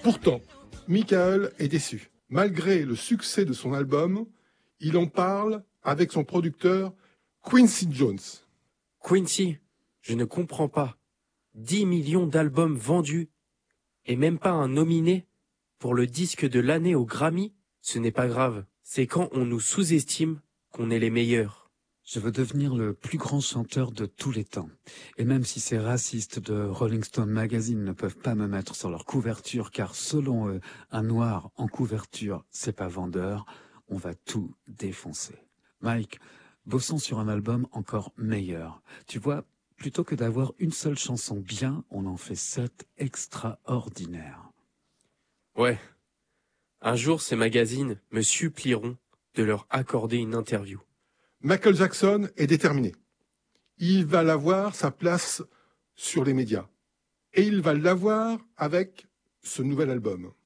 Pourtant, Michael est déçu. Malgré le succès de son album, il en parle avec son producteur Quincy Jones. Quincy, je ne comprends pas. 10 millions d'albums vendus et même pas un nominé pour le disque de l'année au Grammy, ce n'est pas grave. C'est quand on nous sous-estime qu'on est les meilleurs. Je veux devenir le plus grand chanteur de tous les temps. Et même si ces racistes de Rolling Stone Magazine ne peuvent pas me mettre sur leur couverture, car selon eux, un noir en couverture, c'est pas vendeur, on va tout défoncer. Mike, bossons sur un album encore meilleur. Tu vois, plutôt que d'avoir une seule chanson bien, on en fait 7 extraordinaires. Ouais. Un jour, ces magazines me supplieront de leur accorder une interview. Michael Jackson est déterminé. Il va avoir sa place sur les médias. Et il va l'avoir avec ce nouvel album.